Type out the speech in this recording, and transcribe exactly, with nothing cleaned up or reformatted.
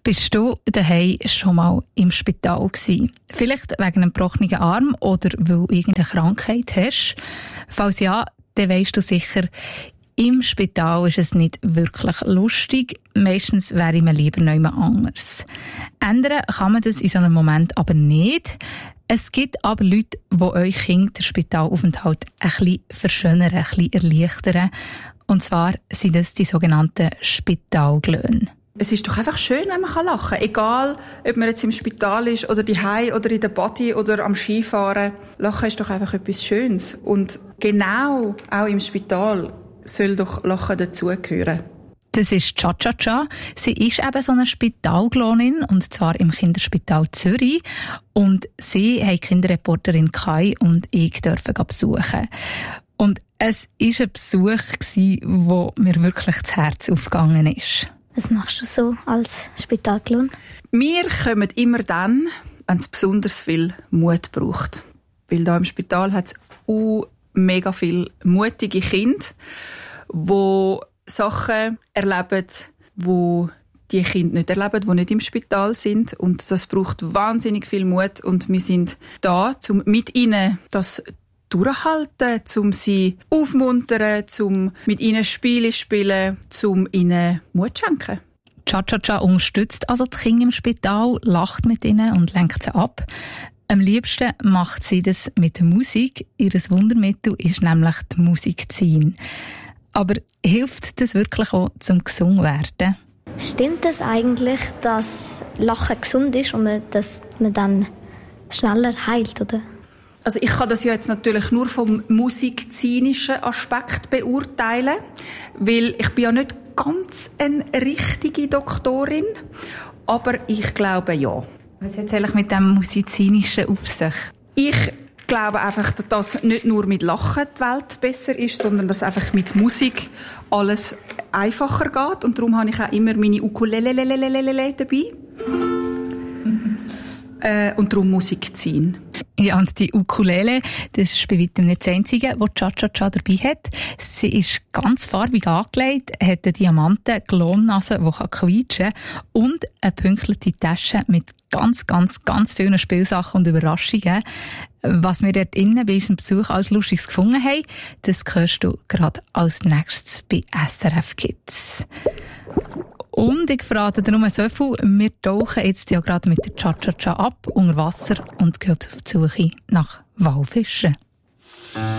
Bist du daheim schon mal im Spital gewesen? Vielleicht wegen einem gebrochenen Arm oder weil du irgendeine Krankheit hast? Falls ja, dann weisst du sicher, im Spital ist es nicht wirklich lustig. Meistens wäre man lieber noch jemand anders. Ändern kann man das in so einem Moment aber nicht. Es gibt aber Leute, die euch Kind den Spitalaufenthalt ein bisschen verschönern, ein bisschen erleichtern. Und zwar sind das die sogenannten Spitalglöhne. Es ist doch einfach schön, wenn man lachen kann. Egal, ob man jetzt im Spital ist oder daheim oder in der Body oder am Skifahren. Lachen ist doch einfach etwas Schönes. Und genau auch im Spital soll doch Lachen dazugehören. Das ist Cha-Cha-Cha. Sie ist eben so eine Spitalglonin, und zwar im Kinderspital Zürich. Und sie haben die Kinderreporterin Kai und ich dürfen besuchen. Und es war ein Besuch, wo mir wirklich das Herz aufgegangen ist. Was machst du so als Spitalglon? Wir kommen immer dann, wenn es besonders viel Mut braucht. Weil da im Spital hat es auch mega viele mutige Kinder, die Sachen erleben, die die Kinder nicht erleben, die nicht im Spital sind. Und das braucht wahnsinnig viel Mut. Und wir sind da, um mit ihnen das durchhalten, um sie aufmuntern, um mit ihnen Spiele spielen, um ihnen Mut zu schenken. Cha-Cha-Cha unterstützt also die Kinder im Spital, lacht mit ihnen und lenkt sie ab. Am liebsten macht sie das mit Musik. Ihr Wundermittel ist nämlich die Musik ziehen. Aber hilft das wirklich auch zum gesund werden? Stimmt es eigentlich, dass Lachen gesund ist und man, dass man dann schneller heilt, oder? Also ich kann das ja jetzt natürlich nur vom musikzinischen Aspekt beurteilen, weil ich bin ja nicht ganz eine richtige Doktorin, aber ich glaube ja. Was hat es eigentlich mit dem Musizinischen auf sich? Ich glaube einfach, dass nicht nur mit Lachen die Welt besser ist, sondern dass einfach mit Musik alles einfacher geht. Und darum habe ich auch immer meine Ukulele dabei. Äh, und darum Musik ziehen. Ja, und die Ukulele, das ist bei weitem nicht das Einzige, das Cha-Cha-Cha dabei hat. Sie ist ganz farbig angelegt, hat eine Diamanten-Glonnase, die quietschen kann, und eine pünktliche Tasche mit ganz, ganz, ganz vielen Spielsachen und Überraschungen. Was wir dort innen bei unserem Besuch als Lustiges gefunden haben, das hörst du gerade als nächstes bei S R F Kids. Und ich verrate dir nur so viel, wir tauchen jetzt ja gerade mit der Cha-Cha-Cha ab unter Wasser und gehen auf die Suche nach Walfischen.